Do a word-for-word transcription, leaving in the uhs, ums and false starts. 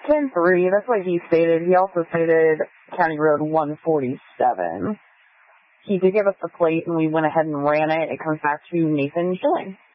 ten three, that's what he stated. He also stated County Road one forty-seven. He did give us the plate, and we went ahead and ran it. It comes back to Nathan Schilling.